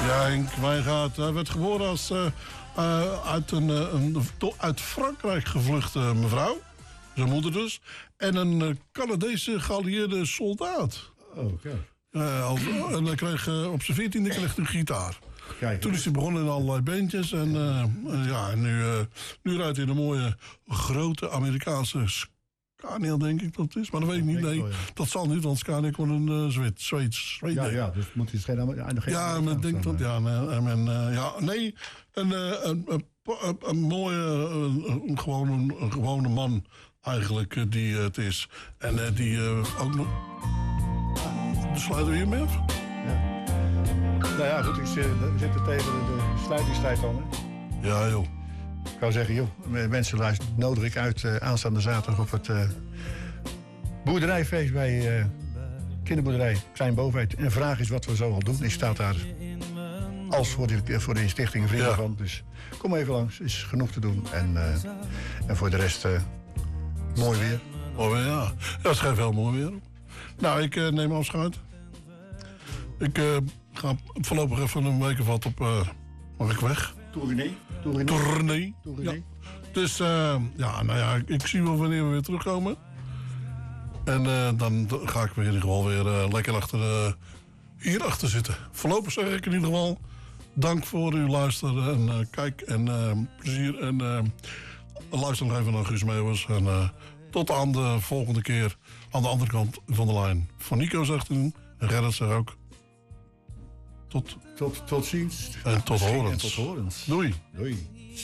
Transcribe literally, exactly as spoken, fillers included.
Ja, Henk Wijngaard uh, werd geboren als uh, uh, uit, een, uh, een, uit Frankrijk gevluchte mevrouw. Zijn moeder dus. En een uh, Canadese geallieerde soldaat. Oh, oké. Okay. Uh, en hij kreeg uh, op zijn veertiende kreeg een gitaar. Kijk, toen is hij begonnen in allerlei bandjes. En, uh, uh, ja, en nu, uh, nu rijdt hij in een mooie grote Amerikaanse Scania, denk ik dat het is. Maar dat weet ik niet. Nee, dat zal niet, want Scania kon een uh, Zweed, Zweeds. Zweed, ja, ja, dus moet hij geen... Ja, geen ja, men denkt dat... Ja, nee, men, uh, ja, nee een, uh, een, een, een, een mooie, uh, een, gewoon een, een gewone man eigenlijk uh, die uh, het is. En uh, die uh, ook nog... Uh, sluiten we hiermee af? Ja. Nou ja, goed, ik zit, we zitten tegen de, de sluitingstijd al, hè? Ja, joh. Ik wou zeggen, joh, mensen luisteren, nodig ik uit uh, aanstaande zaterdag op het uh, boerderijfeest bij uh, kinderboerderij Klein Bovenheid. En de vraag is wat we zo al doen. Die staat daar als voor de, voor de stichting Vrienden ja. van. Dus kom even langs, is genoeg te doen. En, uh, en voor de rest, uh, mooi weer. Mooi weer, ja. Ja, het schijnt wel mooi weer. Nou, ik uh, neem afscheid. Ik uh, ga voorlopig even een week of wat op... Uh, mag ik weg? Tournee. Tournee. Tournee. Tournee. Ja. Dus uh, ja, nou ja, ik, ik zie wel wanneer we weer terugkomen. En uh, dan ga ik weer in ieder geval weer uh, lekker achter, uh, hier achter zitten. Voorlopig zeg ik in ieder geval dank voor uw luisteren en uh, kijk en uh, plezier. En uh, luister nog even naar Guus Meeuwis. En uh, tot aan de volgende keer aan de andere kant van de lijn. Van Nico zegt u en Gerrit zegt ook. Tot, tot, tot ziens. En tot horens. En tot horens. Doei. Doei.